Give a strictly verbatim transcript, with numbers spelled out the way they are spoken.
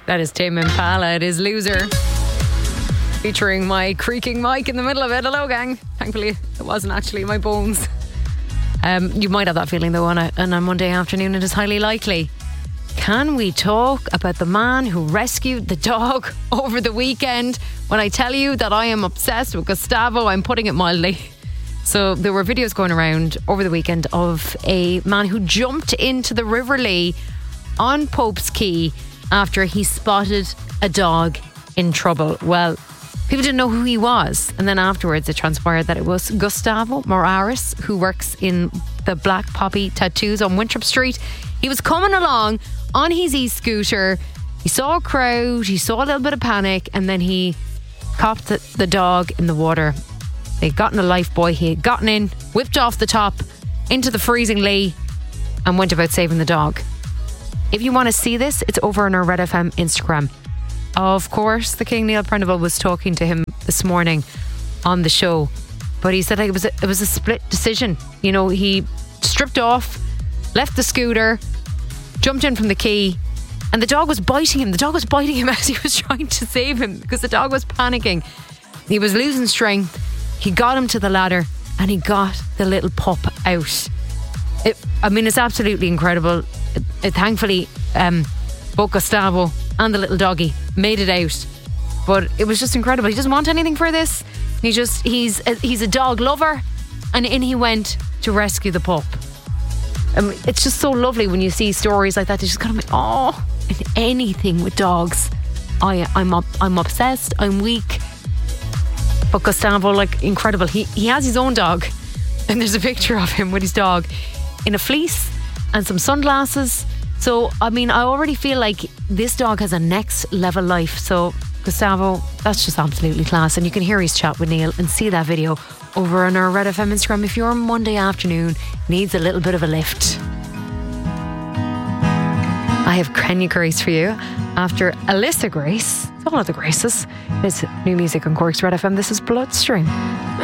That is Tame Impala. It is Loser. Featuring my creaking mic in the middle of it. Hello, gang. Thankfully, it wasn't actually my bones. Um, you might have that feeling, though, on a, on a Monday afternoon. It is highly likely. Can we talk about the man who rescued the dog over the weekend? When I tell you that I am obsessed with Gustavo, I'm putting it mildly. So there were videos going around over the weekend of a man who jumped into the River Lee on Pope's Quay after he spotted a dog in trouble. Well, people didn't know who he was. And then afterwards it transpired that it was Gustavo Morales, who works in the Black Poppy Tattoos on Winthrop Street. He was coming along on his e-scooter. He saw a crowd, he saw a little bit of panic, and then he copped the, the dog in the water. They'd gotten a life buoy, he had gotten in, whipped off the top into the freezing Lee and went about saving the dog. If you want to see this, it's over on our Red F M Instagram. Of course, the King Neil Prendeville was talking to him this morning on the show, but he said like, it was a, it was a split decision. You know, he stripped off, left the scooter, jumped in from the quay, and the dog was biting him. The dog was biting him as he was trying to save him because the dog was panicking. He was losing strength. He got him to the ladder and he got the little pup out. It, I mean, it's absolutely incredible. It, it, thankfully, um, both Gustavo and the little doggy made it out. But it was just incredible. He doesn't want anything for this. He just, he's a, he's a dog lover, and in he went to rescue the pup. I mean, it's just so lovely when you see stories like that. They just kind of like, oh, anything with dogs. I, I'm up, I'm obsessed. I'm weak. But Gustavo, like, incredible. He he has his own dog, and there's a picture of him with his dog in a fleece and some sunglasses. So, I mean, I already feel like this dog has a next level life. So, Gustavo, that's just absolutely class. And you can hear his chat with Neil and see that video over on our Red F M Instagram if your Monday afternoon needs a little bit of a lift. I have Kenya Grace for you after Alyssa Grace. It's all of the Graces. It's new music on Cork's Red F M. This is Bloodstream.